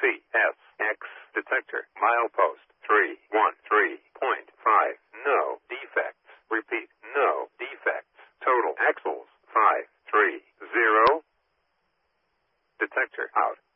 CSX detector. Milepost 313.5. No defects. Repeat, no defects. Total axles 530. Detector out.